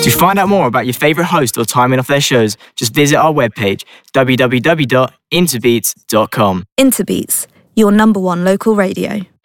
To find out more about your favourite host or timing of their shows, just visit our webpage, www.interbeats.com. Interbeats, your #1 local radio.